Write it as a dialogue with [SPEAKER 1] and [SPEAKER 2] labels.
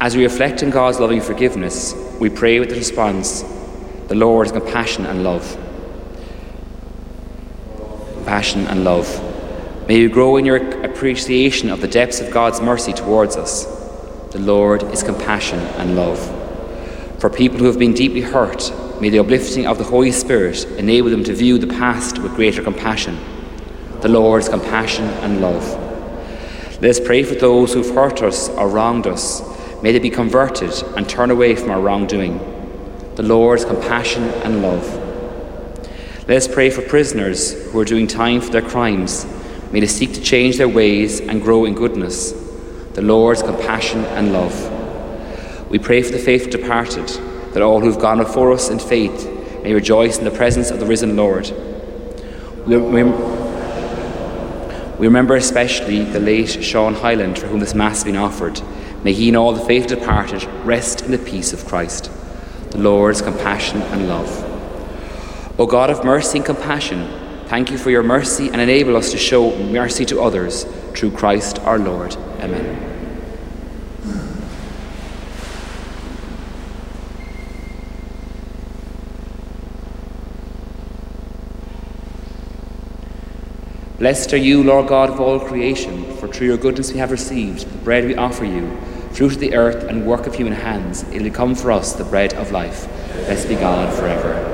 [SPEAKER 1] As we reflect on God's loving forgiveness, we pray with the response, the Lord is compassion and love. Compassion and love. May you grow in your appreciation of the depths of God's mercy towards us. The Lord is compassion and love. For people who have been deeply hurt, may the uplifting of the Holy Spirit enable them to view the past with greater compassion. The Lord is compassion and love. Let us pray for those who have hurt us or wronged us. May they be converted and turn away from our wrongdoing. The Lord's compassion and love. Let us pray for prisoners who are doing time for their crimes. May they seek to change their ways and grow in goodness. The Lord's compassion and love. We pray for the faithful departed, that all who have gone before us in faith may rejoice in the presence of the risen Lord. We remember especially the late Sean Hyland, for whom this Mass has been offered. May he and all the faithful departed rest in the peace of Christ. The Lord's compassion and love. O God of mercy and compassion, thank you for your mercy and enable us to show mercy to others through Christ our Lord. Amen. Blessed are you, Lord God of all creation, for through your goodness we have received the bread we offer you, fruit of the earth and work of human hands. It will become for us the bread of life. Blessed be God forever.